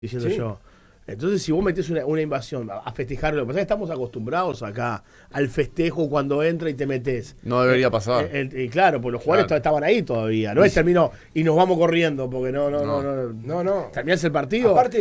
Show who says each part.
Speaker 1: diciendo
Speaker 2: Sí.
Speaker 1: yo. Entonces, si vos metés una invasión a festejarlo, lo que pasa es que estamos acostumbrados acá al festejo cuando entra y te metés.
Speaker 3: No debería pasar.
Speaker 1: Y claro, pues los jugadores
Speaker 3: Claro.
Speaker 1: estaban ahí todavía. No es terminó y nos vamos corriendo, porque no.
Speaker 2: No.
Speaker 1: Terminás el partido.
Speaker 2: Aparte,